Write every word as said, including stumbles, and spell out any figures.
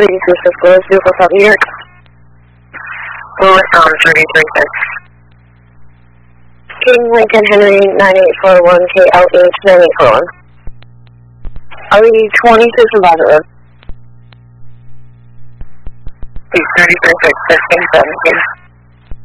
three two six, Louis, vehicle South New York. Louis, um, three three six. King Lincoln Henry nine eight four one, K L H nine eight four one. Are we twenty-six and Baja Road? He's thirty-three six, fifteen seventeen.